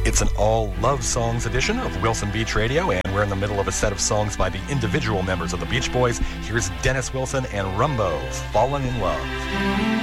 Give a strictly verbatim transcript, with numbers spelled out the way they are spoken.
It's an all love songs edition of Wilson Beach Radio, and we're in the middle of a set of songs by the individual members of the Beach Boys. Here's Dennis Wilson and Rumbo, Fallen in Love.